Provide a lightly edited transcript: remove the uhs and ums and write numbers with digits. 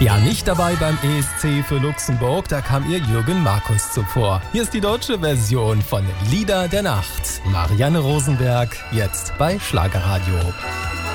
Ja, nicht dabei beim ESC für Luxemburg, da kam ihr Jürgen Markus zuvor. Hier ist die deutsche Version von Lieder der Nacht. Marianne Rosenberg, jetzt bei Schlagerradio.